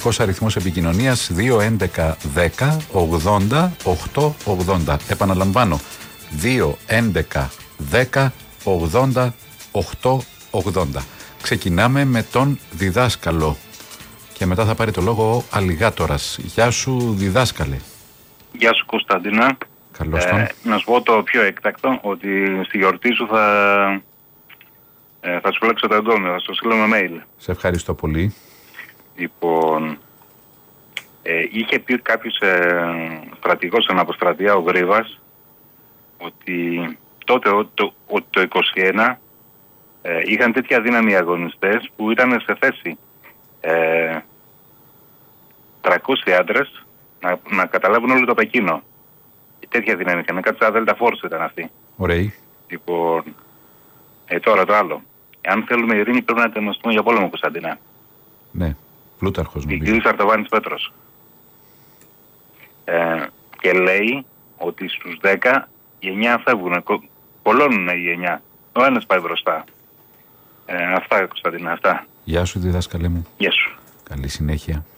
τηλεφωνικός αριθμός επικοινωνίας 211 10 80 880. Επαναλαμβάνω, 211 10 80 880. Ξεκινάμε με τον διδάσκαλο και μετά θα πάρει το λόγο ο Αλιγάτορας. Γεια σου διδάσκαλε. Γεια σου Κωνσταντίνα. Καλώς τον. Να σου πω το πιο έκτακτο, ότι στη γιορτή σου θα σου φυλάξω το εντόμιο, θα σου στείλω με mail. Σε ευχαριστώ πολύ. Λοιπόν, είχε πει κάποιος στρατηγός στην αποστρατεία, ο Γρήβας, ότι τότε το 21 είχαν τέτοια δύναμη αγωνιστές που ήταν σε θέση 300 άντρες να καταλάβουν όλο το Πεκίνο. Τέτοια δύναμη είχαν, κάτι σαν Δέλτα Φόρς ήταν αυτή. Ωραίοι. Λοιπόν, τώρα το άλλο. Αν θέλουμε ειρήνη πρέπει να ετοιμαστούμε για πόλεμο, Κωνσταντινά. Ναι, Πλούταρχος μου. Κύριος Αρτοβάνης Πέτρος. Και λέει ότι στους 10 οι 9 φεύγουν, κολώνουν οι 9. Ο ένας πάει μπροστά. Αυτά, Κωνσταντινά, αυτά. Γεια σου διδάσκαλε μου. Γεια σου. Καλή συνέχεια.